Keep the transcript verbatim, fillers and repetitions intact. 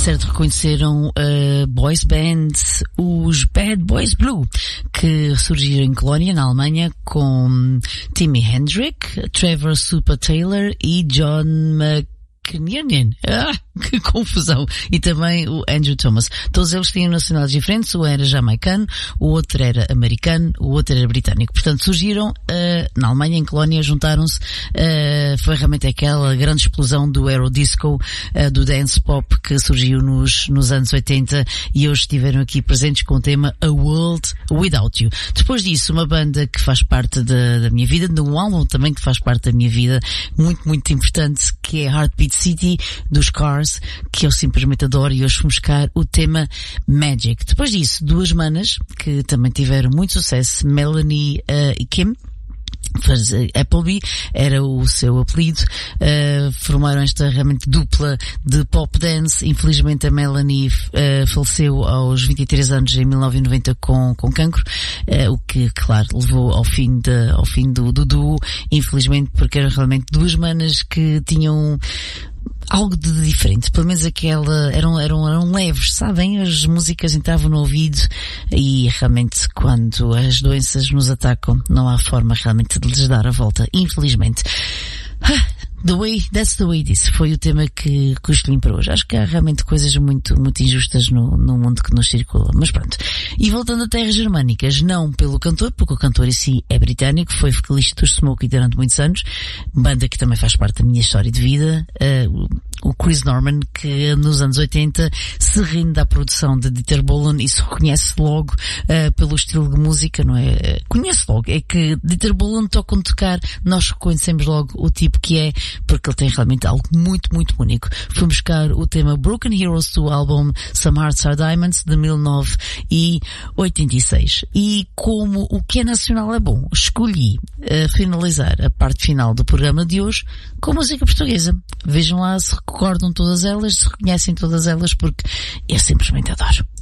certo reconheceram a boys band, os Bad Boys Blue, que surgiram em Colónia, na Alemanha, com Timmy Hendrick, Trevor Super Taylor e John McNiernan. Ah, que confusão. E também o Andrew Thomas. Todos eles tinham nacionalidades diferentes. Um era jamaicano, o outro era americano, o outro era britânico. Portanto, surgiram uh, na Alemanha, em Colónia, juntaram-se. Uh, foi realmente aquela grande explosão do Eurodisco, uh, do dance pop que surgiu nos, nos anos oitenta, e hoje estiveram aqui presentes com o tema A World Without You. Depois disso, uma banda que faz parte da, da minha vida, de um álbum também que faz parte da minha vida, muito, muito importante, que é Heartbeat City, dos Cars, que eu simplesmente adoro, e hoje fomos buscar o tema Magic. Depois disso, duas manas que também tiveram muito sucesso, Melanie uh, e Kim. Appleby era o seu apelido. Uh, formaram esta realmente dupla de pop dance. Infelizmente a Melanie uh, faleceu aos vinte e três anos em mil novecentos e noventa com, com cancro, uh, o que, claro, levou ao fim, de, ao fim do, do duo, infelizmente, porque eram realmente duas manas que tinham algo de diferente, pelo menos aquela, eram, eram, eram leves, sabem? As músicas entravam no ouvido, e realmente quando as doenças nos atacam, não há forma realmente de lhes dar a volta, infelizmente. The Way, That's the Way It Is foi o tema que, que escolhi para hoje. Acho que há realmente coisas muito, muito injustas no, no mundo que nos circula. Mas pronto. E voltando a terras germânicas, não pelo cantor, porque o cantor em si é britânico, foi vocalista dos Smokey durante muitos anos, banda que também faz parte da minha história de vida. Uh, o Chris Norman, que nos anos oitenta se rende à produção de Dieter Bohlen e se reconhece logo uh, pelo estilo de música, não é? Conhece logo. É que Dieter Bohlen toca onde tocar, nós reconhecemos logo o tipo que é, porque ele tem realmente algo muito, muito único. Fomos buscar o tema Broken Heroes do álbum Some Hearts Are Diamonds, de mil novecentos e oitenta e seis. E como o que é nacional é bom, escolhi uh, finalizar a parte final do programa de hoje com música portuguesa. Vejam lá se recordam todas elas, se reconhecem todas elas, porque eu simplesmente adoro.